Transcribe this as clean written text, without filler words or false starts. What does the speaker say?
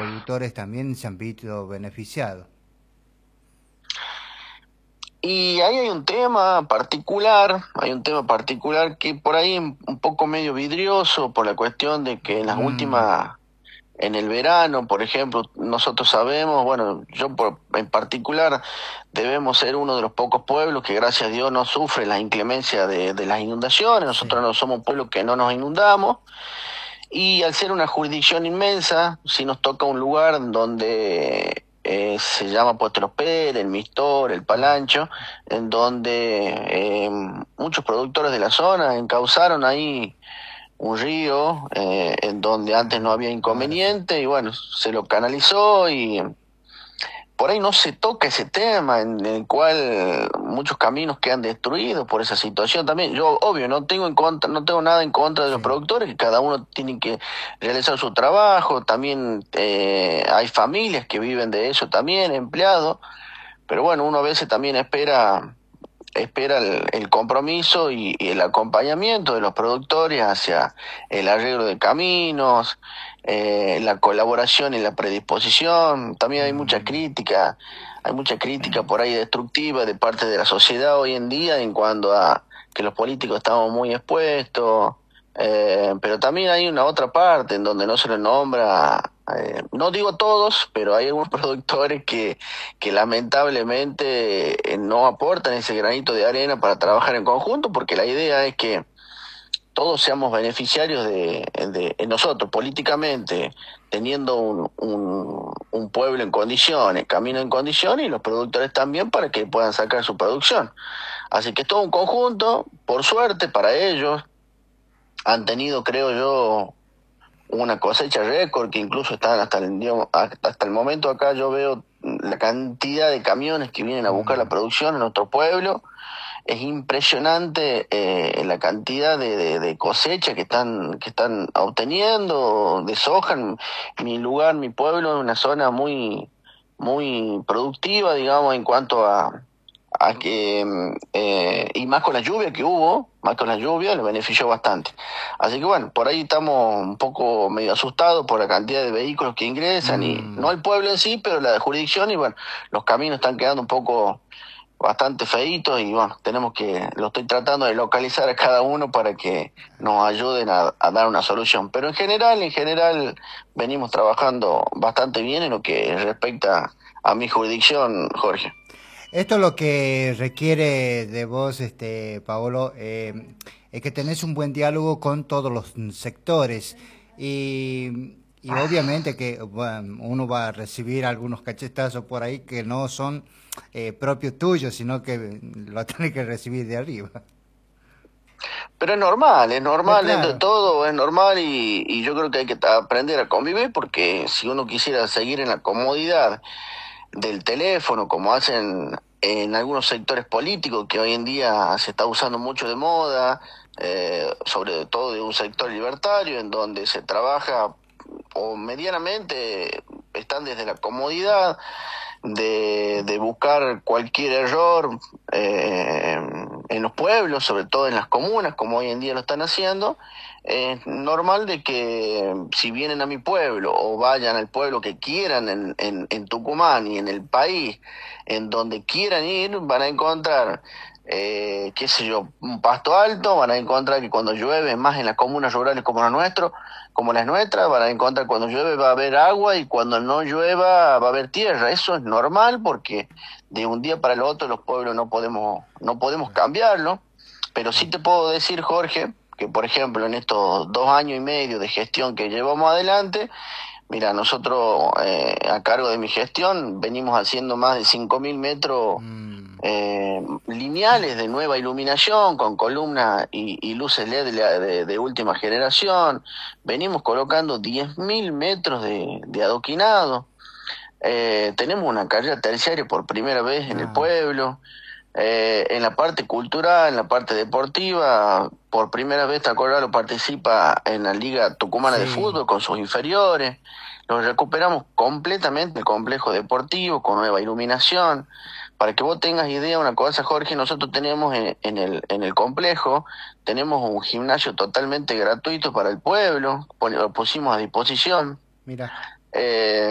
productores también se han visto beneficiados. Y ahí hay un tema particular que por ahí un poco medio vidrioso por la cuestión de que en las Mm, últimas, en el verano, por ejemplo, nosotros sabemos, bueno, en particular debemos ser uno de los pocos pueblos que gracias a Dios no sufre la inclemencia de las inundaciones. Nosotros sí. no somos un pueblo que no nos inundamos. Y al ser una jurisdicción inmensa, sí nos toca un lugar donde se llama Puerto Los Pérez, el Mistor, el Palancho, en donde muchos productores de la zona encauzaron ahí un río en donde antes no había Ahora sí. inconveniente y bueno, se lo canalizó y por ahí no se toca ese tema en el cual muchos caminos quedan destruidos por esa situación también. Yo, obvio, no tengo nada en contra de los Sí. productores, que cada uno tiene que realizar su trabajo, también hay familias que viven de eso también, empleados, pero bueno, uno a veces también espera el compromiso y el acompañamiento de los productores hacia el arreglo de caminos, la colaboración y la predisposición. También Mm, hay mucha crítica por ahí destructiva de parte de la sociedad hoy en día en cuanto a que los políticos estamos muy expuestos, pero también hay una otra parte en donde no se le nombra, no digo todos, pero hay algunos productores que lamentablemente no aportan ese granito de arena para trabajar en conjunto, porque la idea es que todos seamos beneficiarios de nosotros políticamente, teniendo un pueblo en condiciones, camino en condiciones, y los productores también para que puedan sacar su producción. Así que es todo un conjunto, por suerte para ellos, han tenido, creo yo, una cosecha récord que incluso están hasta el momento acá yo veo la cantidad de camiones que vienen a buscar la mm. producción en nuestro pueblo. Es impresionante la cantidad de cosecha que están obteniendo de soja. Mi lugar, mi pueblo, es una zona muy productiva, digamos, en cuanto a que, y más con la lluvia que hubo, más con la lluvia, le benefició bastante. Así que bueno, por ahí estamos un poco medio asustados por la cantidad de vehículos que ingresan, y no Mm. el pueblo en sí, pero la jurisdicción, y bueno, los caminos están quedando un poco bastante feitos, y bueno, lo estoy tratando de localizar a cada uno para que nos ayuden a dar una solución. Pero en general, venimos trabajando bastante bien en lo que respecta a mi jurisdicción, Jorge. Esto lo que requiere de vos, Paolo, es que tenés un buen diálogo con todos los sectores y obviamente que bueno, uno va a recibir algunos cachetazos por ahí que no son propios tuyos, sino que lo tenés que recibir de arriba. Pero es normal dentro de Claro. todo, es normal, y yo creo que hay que aprender a convivir, porque si uno quisiera seguir en la comodidad del teléfono, como hacen en algunos sectores políticos que hoy en día se está usando mucho de moda, sobre todo de un sector libertario, en donde se trabaja o medianamente están desde la comodidad de buscar cualquier error en los pueblos, sobre todo en las comunas, como hoy en día lo están haciendo. Es normal de que si vienen a mi pueblo o vayan al pueblo que quieran en Tucumán y en el país, en donde quieran ir, van a encontrar, qué sé yo, un pasto alto, van a encontrar que cuando llueve, más en las comunas rurales como las nuestras, van a encontrar cuando llueve va a haber agua y cuando no llueva va a haber tierra. Eso es normal porque de un día para el otro los pueblos no podemos cambiarlo, pero sí te puedo decir, Jorge, que por ejemplo en estos 2 años y medio de gestión que llevamos adelante, mira, nosotros a cargo de mi gestión venimos haciendo más de 5.000 metros Mm. lineales de nueva iluminación con columnas y luces LED de última generación. Venimos colocando 10.000 metros de adoquinado. Tenemos una carrera terciaria por primera vez en el Ah, pueblo. En la parte cultural, en la parte deportiva, por primera vez Tacoraro participa en la Liga Tucumana de sí. Fútbol con sus inferiores. Nos recuperamos completamente el complejo deportivo con nueva iluminación. Para que vos tengas idea, una cosa, Jorge, nosotros tenemos en el complejo, tenemos un gimnasio totalmente gratuito para el pueblo, lo pusimos a disposición. Mira. Eh,